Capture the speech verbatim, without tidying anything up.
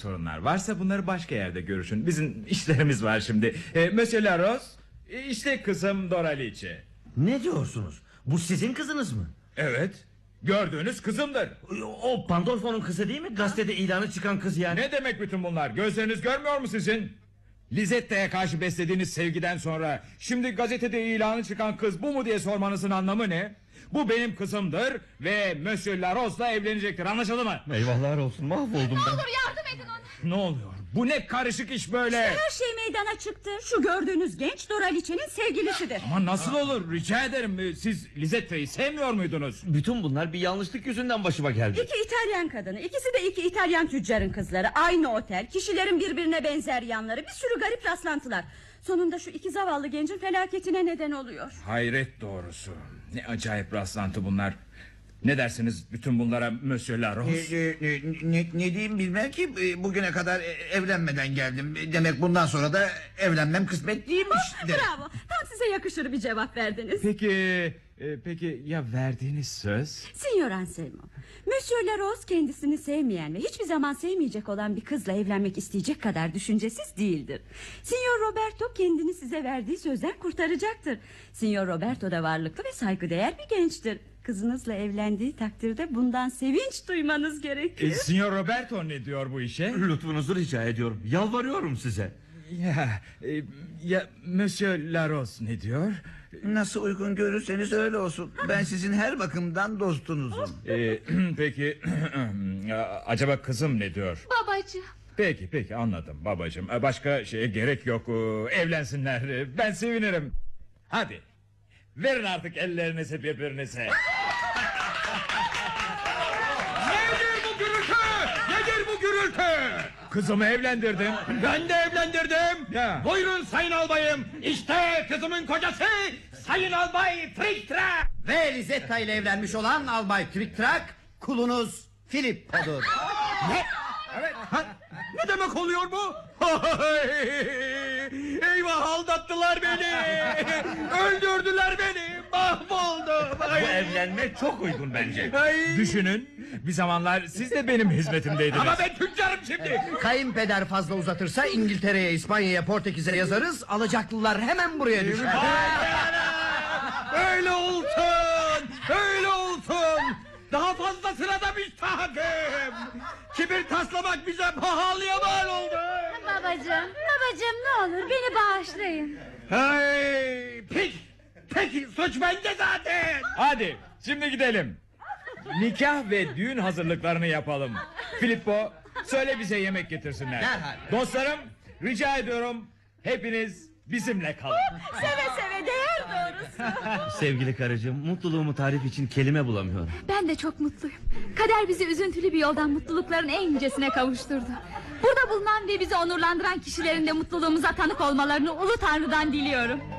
sorunlar varsa bunları başka yerde görüşün. Bizim işlerimiz var şimdi. e, Monsieur Laros, işte kızım Doralice. Ne diyorsunuz? Bu sizin kızınız mı? Evet, gördüğünüz kızımdır. O Pandolfo'nun kızı değil mi? Gazetede ilanı çıkan kız yani. Ne demek bütün bunlar? Gözleriniz görmüyor mu sizin? Lizetta'ya karşı beslediğiniz sevgiden sonra şimdi gazetede ilanı çıkan kız bu mu diye sormanızın anlamı ne? Bu benim kızımdır ve Monsieur Laros'la evlenecektir, anlaşıldı mı? Eyvahlar olsun, mahvoldum ben. Ne olur yardım edin ona. Ne oluyor? Bu ne karışık iş böyle? İşte her şey meydana çıktı. Şu gördüğünüz genç Doralice'nin sevgilisidir. Ama nasıl olur, rica ederim. Siz Lizetta'yı sevmiyor muydunuz? Bütün bunlar bir yanlışlık yüzünden başıma geldi. İki İtalyan kadını, ikisi de iki İtalyan tüccarın kızları. Aynı otel, kişilerin birbirine benzer yanları, bir sürü garip rastlantılar. Sonunda şu iki zavallı gencin felaketine neden oluyor. Hayret doğrusu. Ne acayip rastlantı bunlar. Ne dersiniz bütün bunlara Monsieur Laros? Ne, ne, ne, ne diyeyim bilmem ki, bugüne kadar evlenmeden geldim. Demek bundan sonra da evlenmem kısmet değilmiş. Oh, bravo, tam size yakışır bir cevap verdiniz. Peki e, peki ya verdiğiniz söz? Signor Anselmo, Monsieur Laros kendisini sevmeyen ve hiçbir zaman sevmeyecek olan bir kızla evlenmek isteyecek kadar düşüncesiz değildir. Signor Roberto kendini size verdiği sözden kurtaracaktır. Signor Roberto da varlıklı ve saygıdeğer bir gençtir. Kızınızla evlendiği takdirde bundan sevinç duymanız gerekir. E, Signor Roberto ne diyor bu işe? Lütfunuzu rica ediyorum, yalvarıyorum size. Ya, e, ya Monsieur Laros ne diyor? Nasıl uygun görürseniz öyle olsun. Ben sizin her bakımdan dostunuzum. E, peki acaba kızım ne diyor? Babacığım. Peki peki anladım babacığım. Başka şeye gerek yok. Evlensinler. Ben sevinirim. Hadi. Verin artık ellerinizi birbirinize. Nedir bu gürültü? Nedir bu gürültü? Kızımı evlendirdim. Ben de evlendirdim. Ya. Buyurun sayın albayım. İşte kızımın kocası Sayın Albay Triktra. Ve Lisetta ile evlenmiş olan Albay Triktrak kulunuz Filippo'dur. Ne? Evet. Ha, ne demek oluyor bu? Eyvah, aldattılar beni. Öldürdüler beni. Mahvoldum. Bu evlenme çok uygun bence. Ay. Düşünün. Bir zamanlar siz de benim hizmetimdeydiniz. Ama ben tüccarım şimdi. Kayınpeder fazla uzatırsa İngiltere'ye, İspanya'ya, Portekiz'e yazarız. Alacaklılar hemen buraya düşer. Öyle olsun. Öyle olsun. Daha fazlasına da müstahakım. Kibir taslamak bize pahalıya mal oldu. Babacığım, babacığım ne olur beni bağışlayın. Hey, peki, peki suç bende zaten. Hadi şimdi gidelim. Nikah ve düğün hazırlıklarını yapalım. Filippo söyle bize yemek getirsinler. Derhal. Dostlarım rica ediyorum hepiniz bizimle kalın. Seve seve, değer doğrusu. Sevgili karıcığım, mutluluğumu tarif için kelime bulamıyorum. Ben de çok mutluyum. Kader bizi üzüntülü bir yoldan mutlulukların en yücesine kavuşturdu. Burada bulunan ve bizi onurlandıran kişilerin de mutluluğumuza tanık olmalarını Ulu Tanrı'dan diliyorum.